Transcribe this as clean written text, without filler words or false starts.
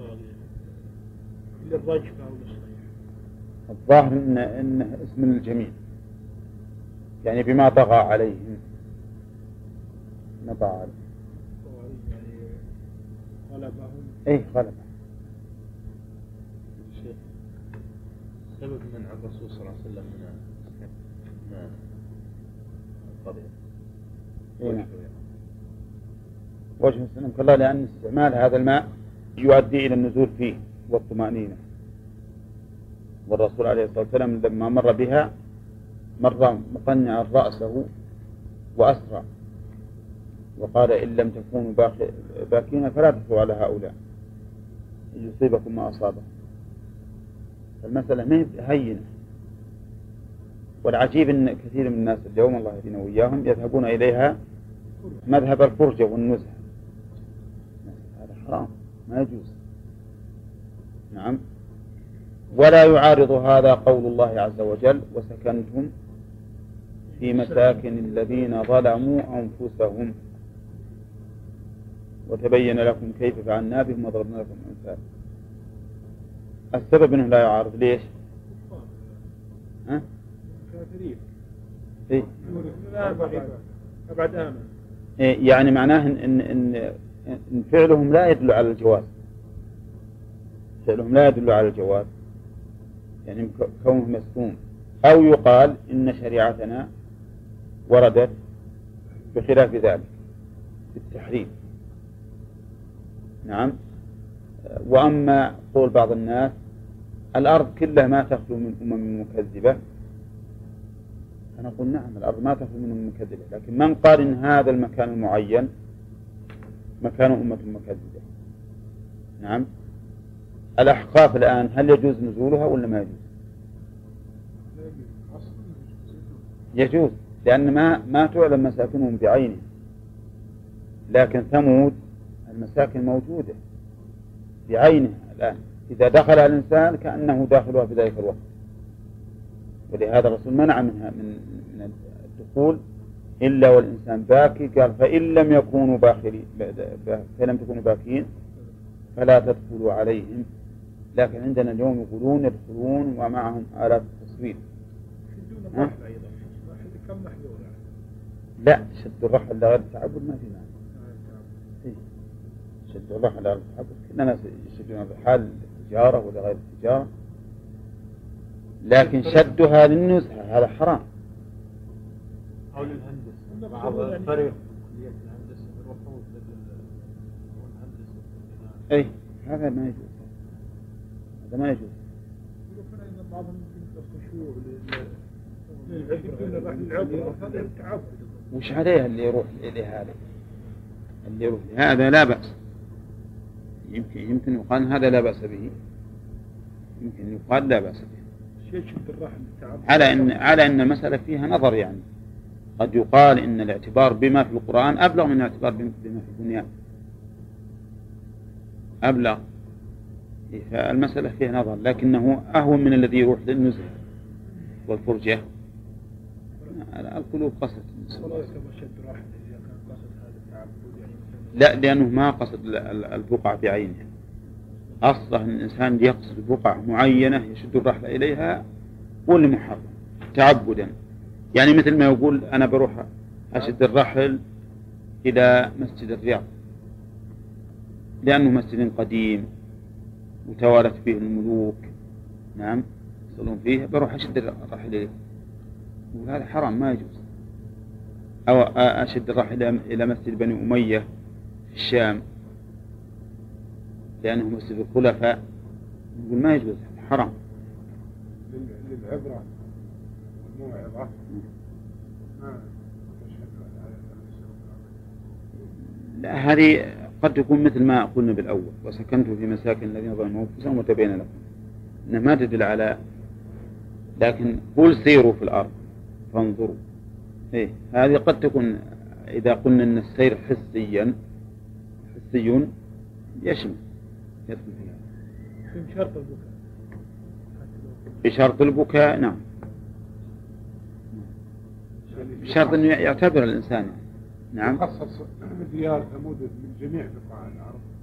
للرجفة أو للصيح. الظاهر إنه اسم الجميع، يعني بما طغى عليهم، ما طغى عليهم يعني غلبهم. إيه غلبهم. سبب منع الرسول صلى الله عليه وسلم من القضية وجه السلام كالله، لأن استعمال هذا الماء يؤدي إلى النزول فيه والطمأنينة، والرسول عليه الصلاة والسلام لما مر بها مر مقنعا رأسه وأسرع، وقال إن لم تكونوا باكين فلا تدخلوا على هؤلاء يصيبكم ما أصابهم. المسألة ما هي هينة. والعجيب أن كثير من الناس اليوم الله يهدينا وإياهم يذهبون إليها مذهب الفرجة والنزهة. هذا حرام ما يجوز. نعم. ولا يعارض هذا قول الله عز وجل: وسكنتم في مساكن الذين ظلموا أنفسهم وتبين لكم كيف فعلنا بهم وضربنا لكم أمثال. السبب أنه لا يعارض ليش؟ كافرين. إيه؟ أبعد آمن. يعني معناه إن فعلهم لا يدل على الجواز. فعلهم لا يدل على الجواز، يعني كونه مسكون. أو يقال إن شريعتنا وردت بخلاف ذلك في التحريم. نعم. وأما قول بعض الناس الأرض كلها ما تخلو من أمم مكذبة، أنا أقول نعم، الأرض ما تخلو من أمم مكذبة، لكن من قال إن هذا المكان المعين مكان أمة مكذبة. نعم. الأحقاف الآن هل يجوز نزولها ولا ما يجوز؟ يجوز، لأن ما تعلم مساكنهم بعينها، لكن ثمود المساكن موجودة بعينها الآن، إذا دخل الإنسان كأنه داخلها في ذلك الوقت. ولهذا الرسول منع منها من الدخول إلا والإنسان باكي، قال: فإن لم تكونوا باكين فلا تدخلوا عليهم. لكن عندنا اليوم يقولون يدخلون ومعهم آلات التصوير. لا، شد الرحل لغير التعبد ما في معنى. شد الرحل لغير التعبد، كل الناس يشدون الرحال للتجارة ولا غير التجارة، لكن شدها للنزهة هذا حرام. أو للهندسة، بعض الفريق الهندسة يروحون للهندسة. أي هذا ما يجوز، هذا ما يجوز. وش عليه اللي يروح لهذا؟ اللي يروح هذا لا بأس، يمكن يقال هذا لا بأس به، يمكن يقال لا بأس به، على أن المسألة فيها نظر. يعني قد يقال إن الاعتبار بما في القرآن أبلغ من الاعتبار بما في الدنيا، أبلغ. فالمسألة فيها نظر، لكنه أهون من الذي يروح للنزهة والفرجة. القلوب قصد. لا، لأنه ما قصد البقعة بعينها، أصلا الإنسان يقصد بقعة معينة يشد الرحلة إليها واللي محرم تعبدا. يعني مثل ما يقول أنا بروح أشد الرحل إلى مسجد الرياض لأنه مسجد قديم وتوالت فيه الملوك، نعم، يصلون فيه، بروح أشد الرحل إليه، وهذا حرام ما يجوز. أو أشد الرحل إلى مسجد بني أمية في الشام لأنه مسجد الخلفاء، يقول ما يجوز، حرام. للعبرة والموعظة لا، هذه قد تكون مثل ما قلنا بالأول: وسكنتم في مساكن الذين ظلموا أنفسهم وتبين لكم، إنها ما تدل على، لكن قل سيروا في الأرض فانظروا. إيه، هذه قد تكون إذا قلنا أن السير حسي يشمل يدخل فيها بشرط البكاء. نعم، بشرط أنه يعتبر الإنسان. نعم. خصص ديار ثمود من جميع بقاع الأرض.